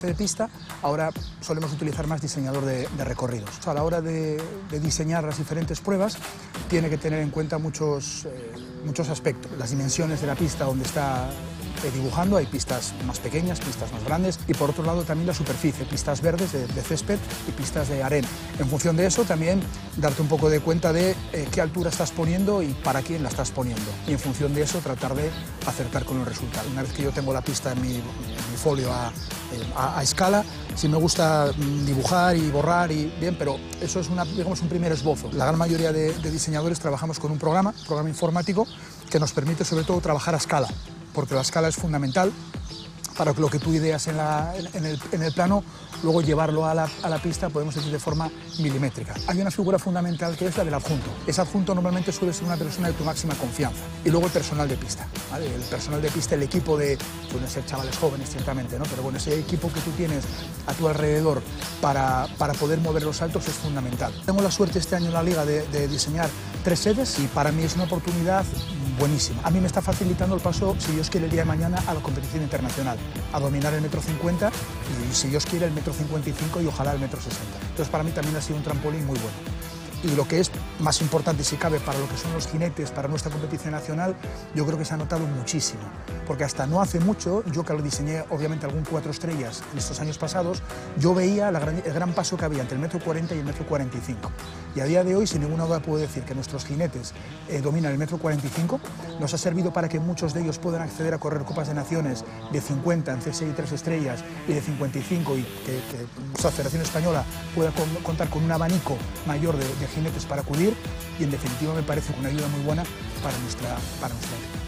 de pista, ahora solemos utilizar más diseñador de recorridos. A la hora de diseñar las diferentes pruebas, tiene que tener en cuenta muchos aspectos. Las dimensiones de la pista donde está dibujando, hay pistas más pequeñas, pistas más grandes, y por otro lado también la superficie, pistas verdes de césped y pistas de arena. En función de eso también darte un poco de cuenta de qué altura estás poniendo y para quién la estás poniendo, y en función de eso tratar de acertar con el resultado. Una vez que yo tengo la pista en mi folio a escala, sí me gusta dibujar y borrar, y bien, pero eso es digamos un primer esbozo. La gran mayoría de diseñadores trabajamos con un programa informático que nos permite sobre todo trabajar a escala, porque la escala es fundamental para que lo que tú ideas en el plano, luego llevarlo a la pista, podemos decir, de forma milimétrica. Hay una figura fundamental que es la del adjunto. Ese adjunto normalmente suele ser una persona de tu máxima confianza. Y luego el personal de pista, ¿vale? El personal de pista, el equipo pueden ser chavales jóvenes, ciertamente, ¿no? Pero bueno, ese equipo que tú tienes a tu alrededor para poder mover los saltos es fundamental. Tengo la suerte este año en la Liga de diseñar 3 sedes y para mí es una oportunidad buenísima. A mí me está facilitando el paso, si Dios quiere, el día de mañana a la competición internacional, a dominar el 1,50 m y, si Dios quiere, el 1,55 m y ojalá el 1,60 m. Entonces, para mí también ha sido un trampolín muy bueno. Y lo que es más importante, si cabe, para lo que son los jinetes, para nuestra competición nacional, yo creo que se ha notado muchísimo. Porque hasta no hace mucho, yo que lo diseñé, obviamente, algún 4 estrellas en estos años pasados, yo veía el gran paso que había entre el 1,40 m y el 1,45 m. Y a día de hoy, sin ninguna duda, puedo decir que nuestros jinetes dominan el 1,45 m. Nos ha servido para que muchos de ellos puedan acceder a correr Copas de Naciones de 50 en C6 y 3 estrellas y de 55, y que nuestra Federación Española pueda contar con un abanico mayor de jinetes para acudir, y en definitiva me parece una ayuda muy buena para nuestra equipo.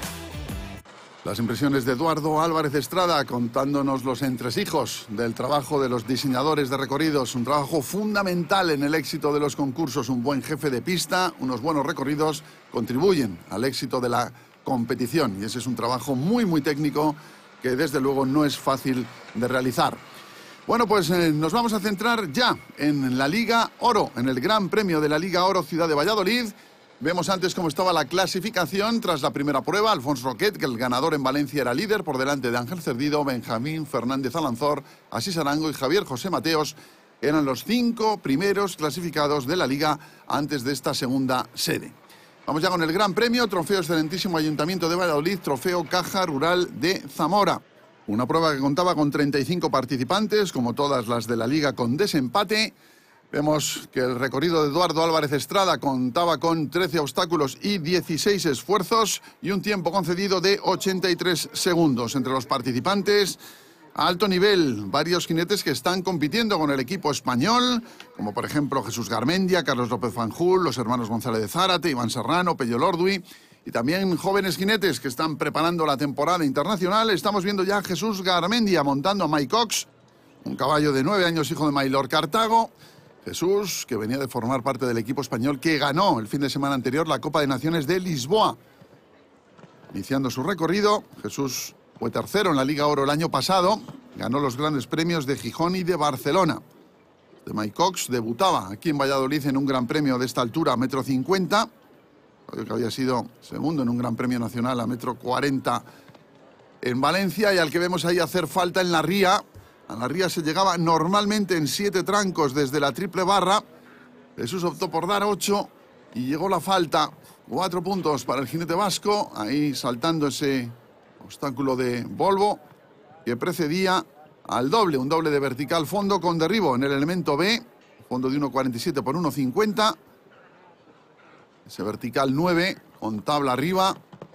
Las impresiones de Eduardo Álvarez Estrada contándonos los entresijos del trabajo de los diseñadores de recorridos, un trabajo fundamental en el éxito de los concursos. Un buen jefe de pista, unos buenos recorridos contribuyen al éxito de la competición, y ese es un trabajo muy técnico que desde luego no es fácil de realizar. Bueno, pues nos vamos a centrar ya en la Liga Oro, en el Gran Premio de la Liga Oro Ciudad de Valladolid. Vemos antes cómo estaba la clasificación tras la primera prueba. Alfonso Roquet, que el ganador en Valencia, era líder por delante de Ángel Cerdido, Benjamín Fernández Alanzor, Asís Arango y Javier José Mateos. Eran los 5 primeros clasificados de la Liga antes de esta segunda sede. Vamos ya con el Gran Premio, Trofeo Excelentísimo Ayuntamiento de Valladolid, Trofeo Caja Rural de Zamora. Una prueba que contaba con 35 participantes, como todas las de la Liga, con desempate. Vemos que el recorrido de Eduardo Álvarez Estrada contaba con 13 obstáculos y 16 esfuerzos y un tiempo concedido de 83 segundos. Entre los participantes, a alto nivel, varios jinetes que están compitiendo con el equipo español, como por ejemplo Jesús Garmendia, Carlos López Fanjul, los hermanos González de Zárate, Iván Serrano, Pello Lordui, y también jóvenes jinetes que están preparando la temporada internacional. Estamos viendo ya a Jesús Garmendia montando a Mike Cox, un caballo de 9 años, hijo de Maylor Cartago. Jesús, que venía de formar parte del equipo español que ganó el fin de semana anterior la Copa de Naciones de Lisboa. Iniciando su recorrido, Jesús fue tercero en la Liga Oro el año pasado, ganó los grandes premios de Gijón y de Barcelona. De Mike Cox debutaba aquí en Valladolid en un gran premio de esta altura, a 1,50 m, que había sido segundo en un gran premio nacional a 1,40 m en Valencia, y al que vemos ahí hacer falta en la ría. A la ría se llegaba normalmente en 7 trancos desde la triple barra. Jesús optó por dar 8 y llegó la falta. 4 puntos para el jinete vasco, ahí saltando ese obstáculo de Volvo que precedía al doble, un doble de vertical fondo con derribo en el elemento B, fondo de 1,47 por 1,50. Ese vertical 9 con tabla arriba.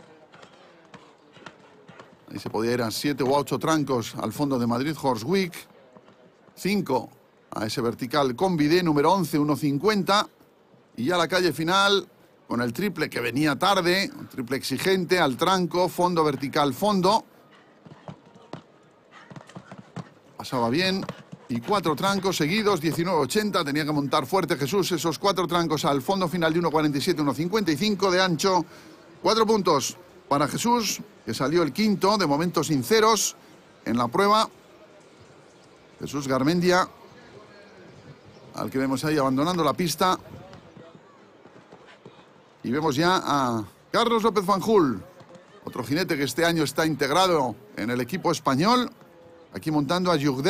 Ahí se podía ir a 7 u 8 trancos al fondo de Madrid Horswick. 5 a ese vertical con bidé número 11, 1,50. Y ya la calle final con el triple que venía tarde, un triple exigente al tranco, fondo vertical fondo. Pasaba bien. Y 4 trancos seguidos, 19,80. Tenía que montar fuerte Jesús esos 4 trancos al fondo final de 1,47, 1,55 de ancho. 4 puntos para Jesús, que salió el quinto, de momento sin ceros en la prueba. Jesús Garmendia, al que vemos ahí abandonando la pista. Y vemos ya a Carlos López Fanjul, otro jinete que este año está integrado en el equipo español, aquí montando a Jugde.